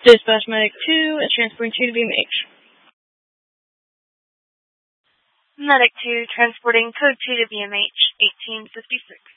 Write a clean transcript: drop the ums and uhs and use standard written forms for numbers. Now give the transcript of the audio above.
Dispatch Medic 2 is transporting 2 to BMH. Medic 2 transporting code 2 to BMH, 1856.